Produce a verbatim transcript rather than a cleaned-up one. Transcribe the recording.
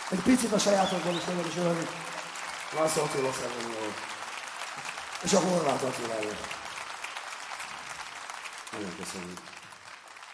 Egy picit a sajátokból is legyen is ölni. László Attila szemben volt. És a Horváth Attiláért. Nagyon köszönjük.